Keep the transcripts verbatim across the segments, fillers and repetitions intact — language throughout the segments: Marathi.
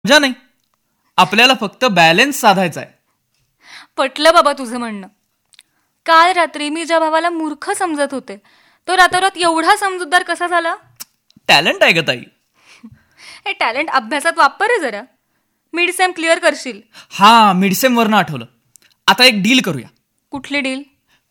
मजा नाही, आपल्याला फक्त बॅलन्स साधायचा आहे. पटलं बाबा तुझं म्हणणं. काल रात्री मी ज्या भावाला मूर्ख समजत होते तो रातोरात एवढा समजूतदार कसा झाला? टॅलेंट आहे ग ताई. हे टॅलेंट अभ्यासात वापर रे जरा. मिड सेम क्लिअर करशील. हा, मिडसेम वरनं आठवलं. आता एक डील करूया. कुठली डील?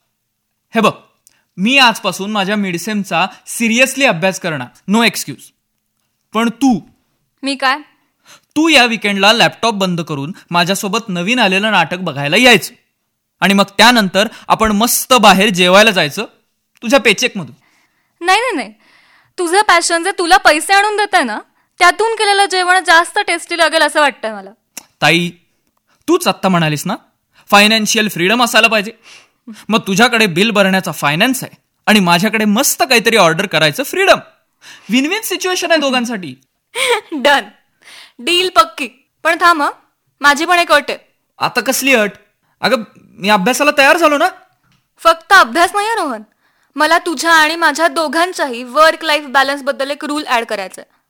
हे बघ, मी आजपासून माझ्या मिडसेमचा सिरियसली अभ्यास करणार, नो एक्सक्यूज. पण तू मी काय तू या विकेंडला लॅपटॉप बंद करून माझ्यासोबत नवीन आलेलं नाटक बघायला यायचं आणि मग त्यानंतर आपण मस्त बाहेर जेवायला जायचं तुझ्या पेचेक मधून. नाही नाही नाही, तुझं पॅशन जे तुला पैसे आणून देत आहे ना त्यातून केलेलं जेवण जास्त टेस्टी लागेल असं वाटतंय मला. ताई, तूच आत्ता म्हणालीस ना फायनान्शियल फ्रीडम असायला पाहिजे. मग तुझ्याकडे बिल भरण्याचा फायनान्स आहे आणि माझ्याकडे मस्त काहीतरी ऑर्डर करायचं फ्रीडम. विन विन सिच्युएशन आहे दोघांसाठी. डन, डील पक्की. पण थांब, माझी पण एक अट आहे. आता कसली अट? अगं, मी अभ्यासाला तयार झालो ना. फक्त अभ्यास नाही रोहन, मला तुझ्या आणि माझ्या दोघांच्याही वर्क लाईफ बॅलन्स बद्दल एक रूल ऍड करायचा आहे.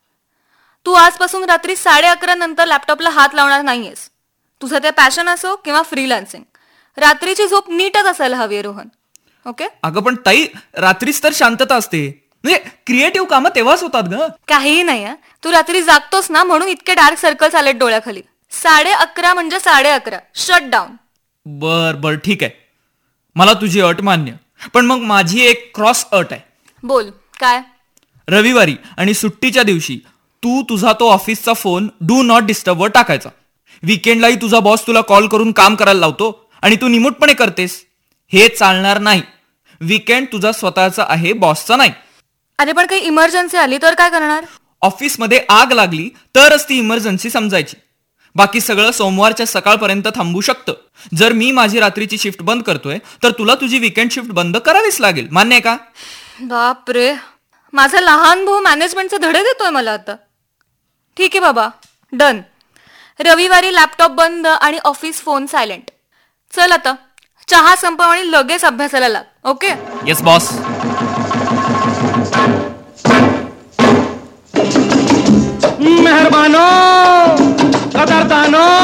तू आजपासून रात्री साडे अकरा नंतर लॅपटॉपला हात लावणार नाहीयेस. तुझं ते पॅशन असो किंवा फ्रीलान्सिंग, रात्रीची झोप नीटच असायला हवी रोहन. ओके? अगं पण ताई, रात्रीच तर शांतता असते. म्हणजे क्रिएटिव्ह कामं तेव्हाच होतात ग. काहीही नाही. तू रात्री जागतोस ना म्हणून इतके डार्क सर्कल्स आलेत डोळ्याखाली. साडे अकरा म्हणजे साडे अकरा, शट डाऊन. बर बर ठीक आहे, मला तुझी अट मान्य. पण मग माझी एक क्रॉस अट आहे. बोल, काय? रविवारी आणि सुट्टीच्या दिवशी तू तुझा तो ऑफिसचा फोन डू नॉट डिस्टर्बवर टाकायचा. विकेंडलाही तुझा बॉस तुला कॉल करून काम करायला लावतो आणि तू निमूटपणे करतेस. हे चालणार नाही. विकेंड तुझा स्वतःचा आहे, बॉसचा नाही. अरे पण काही इमर्जन्सी आली तर काय करणार? ऑफिसमध्ये आग लागली तरच ती इमर्जन्सी समजायची. बाकी सगळं सोमवारच्या सकाळपर्यंत थांबू शकतं. जर मी माझी रात्रीची शिफ्ट बंद करतोय तर तुला तुझी विकेंड शिफ्ट बंद करावीच लागेल. मान्य आहे का? बाप रे, माझा लहान भाऊ मॅनेजमेंटचे धडे देतोय मला आता. ठीक आहे बाबा, डन. रविवारी लॅपटॉप बंद आणि ऑफिस फोन सायलेंट. चल आता चहा संपव आणि लगेच अभ्यासाला लाग. ओके? Yes boss. मेहरबानो, कदरदानो,